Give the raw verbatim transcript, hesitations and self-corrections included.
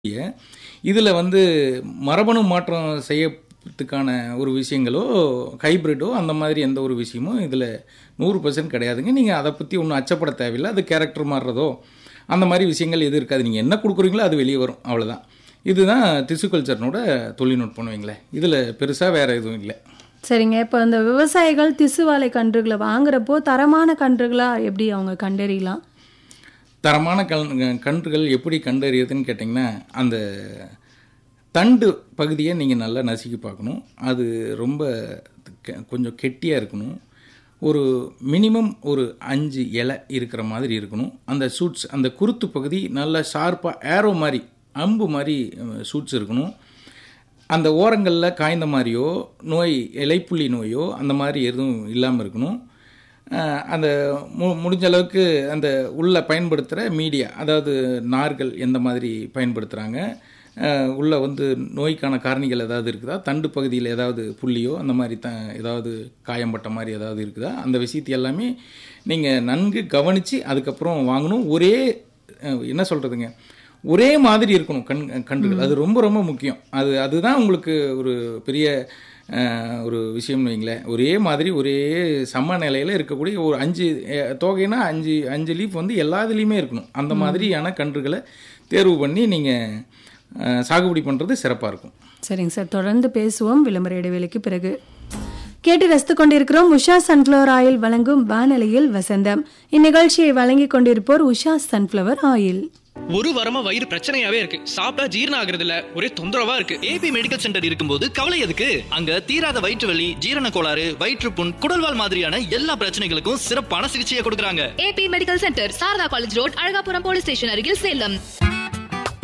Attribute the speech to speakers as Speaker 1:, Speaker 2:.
Speaker 1: இதில் வந்து மரபணு மாற்றம் செய்யறதுக்கான ஒரு விஷயங்களோ ஹைப்ரிட்டோ அந்த மாதிரி எந்த ஒரு விஷயமும் இதில் நூறு பர்சன்ட் கிடையாதுங்க. நீங்கள் அதை பற்றி ஒன்றும் அச்சப்பட தேவையில்லை. அது கேரக்டர் மாறுறதோ அந்த மாதிரி விஷயங்கள் எதுவும் இருக்காது. நீங்கள் என்ன கொடுக்குறீங்களோ அது வெளியே வரும், அவ்வளோதான். இதுதான் திசு கல்ச்சர்னோட தொழில்நுட்பம்னு வைங்களேன். இதில் பெருசாக வேறு எதுவும் இல்லை.
Speaker 2: சரிங்க. இப்போ இந்த விவசாயிகள் திசுவாலை கன்றுகளை வாங்குறப்போ தரமான கன்றுகளாக எப்படி அவங்க கண்டறியலாம்?
Speaker 1: தரமான கண் கன்றுகள் எப்படி கண்டறியதுன்னு கேட்டிங்கன்னா, அந்த தண்டு பகுதியை நீங்கள் நல்லா நசுக்கி பார்க்கணும். அது ரொம்ப கொஞ்சம் கெட்டியாக இருக்கணும். ஒரு மினிமம் ஒரு அஞ்சு இலை இருக்கிற மாதிரி இருக்கணும். அந்த சூட்ஸ், அந்த குருத்து பகுதி நல்லா ஷார்ப்பாக ஏரோ மாதிரி, அம்பு மாதிரி சூட்ஸ் இருக்கணும். அந்த ஓரங்களில் காய்ந்த மாதிரியோ நோய், இலைப்புள்ளி நோயோ அந்த மாதிரி எதுவும் இல்லாமல் இருக்கணும். அந்த மு முடிஞ்ச அளவுக்கு அந்த உள்ளே பயன்படுத்துகிற மீடியா, அதாவது நார்கள் எந்த மாதிரி பயன்படுத்துகிறாங்க, உள்ளே வந்து நோய்க்கான காரணிகள் ஏதாவது இருக்குதா, தண்டு பகுதியில் ஏதாவது புள்ளியோ அந்த மாதிரி த ஏதாவது காயம்பட்ட மாதிரி ஏதாவது இருக்குதா, அந்த விஷயத்தை எல்லாமே நீங்கள் நன்கு கவனித்து அதுக்கப்புறம் வாங்கணும். ஒரே என்ன சொல்கிறதுங்க, ஒரே மாதிரி இருக்கணும் கண் கன்றுகள். அது ரொம்ப ரொம்ப முக்கியம். அது அதுதான் உங்களுக்கு ஒரு பெரிய ஒரு விஷயம்னு வைங்களேன். ஒரே மாதிரி ஒரே சம நிலையில் இருக்கக்கூடிய ஒரு அஞ்சு தோகைனா அஞ்சு அஞ்சு லீஃப் வந்து எல்லாத்துலேயுமே இருக்கணும். அந்த மாதிரியான கன்றுகளை தேர்வு பண்ணி நீங்கள் சாகுபடி பண்ணுறது சிறப்பாக இருக்கும்.
Speaker 2: சரிங்க சார், தொடர்ந்து பேசுவோம் விளம்பர இடைவேளைக்கு பிறகு. கேட்டு ரசித்து கொண்டிருக்கிறோம் உஷா சன்ஃப்ளவர் ஆயில் வழங்கும் வானொலியில் வசந்தம். இந்நிகழ்ச்சியை வழங்கி கொண்டிருப்போர் உஷா சன்ஃப்ளவர் ஆயில்.
Speaker 3: ஒரு வாரமா வயிறு பிரச்சனையாவே இருக்கு. சாப்பிட்டா ஜீரணம் ஆகுறது இல்ல, ஒரே தொந்தரவா இருக்கு. ஏபி மெடிக்கல் சென்டர் இருக்கும்போது கவலை எதுக்கு? அங்க தீராத வயிற்று வலி, ஜீரண கோளாறு, வயிற்றுப்புண், குடல்வால் மாதிரியான எல்லா பிரச்சனைகளுக்கும் சிறப்பான சிகிச்சையை கொடுக்கறாங்க.
Speaker 4: AB medical centre, Saradha college road, Alagapuram police station அருகில், சேலம்.